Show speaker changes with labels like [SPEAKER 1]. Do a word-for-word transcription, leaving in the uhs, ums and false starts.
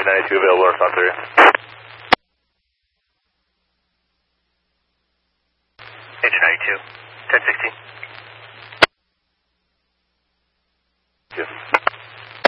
[SPEAKER 1] engine ninety-two available, response three.
[SPEAKER 2] Engine ninety-two, ten sixteen.